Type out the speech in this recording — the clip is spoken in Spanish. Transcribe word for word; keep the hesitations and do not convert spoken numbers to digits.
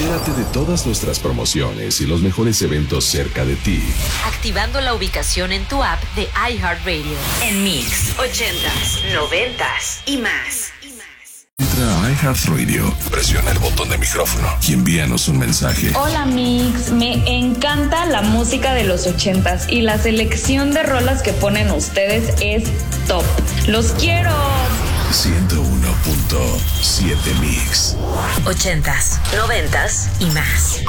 Entérate de todas nuestras promociones y los mejores eventos cerca de ti. Activando la ubicación en tu app de iHeartRadio. En Mix, ochentas, noventas y más. Entra a iHeartRadio, presiona el botón de micrófono y envíanos un mensaje. Hola Mix, me encanta la música de los ochentas y la selección de rolas que ponen ustedes es top. ¡Los quiero! ciento uno punto siete Mix. Ochentas, noventas y más.